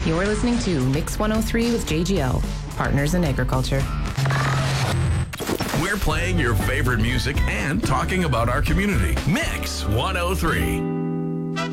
You're listening to Mix 103 with JGL, Partners in Agriculture. We're playing your favorite music and talking about our community. Mix 103.